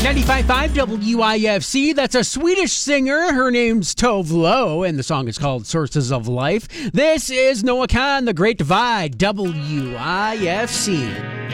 95.5 WIFC. That's a Swedish singer. Her name's Tove Lo, and the song is called Sources of Life. This is Noah Kahn, The Great Divide, WIFC.